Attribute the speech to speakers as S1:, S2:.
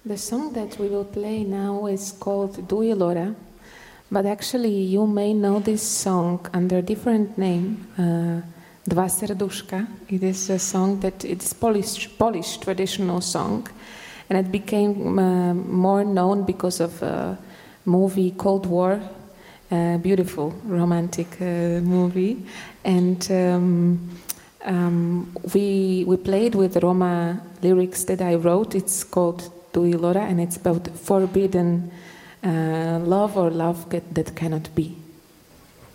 S1: The song that we will play now is called Duilora, but actually you may know this song under a different name, Dva serduška. It is a song that it's Polish traditional song, and it became more known because of a movie Cold War, a beautiful romantic movie, and we played with Roma lyrics that I wrote. It's called Duilora, and it's about forbidden love or love that cannot be.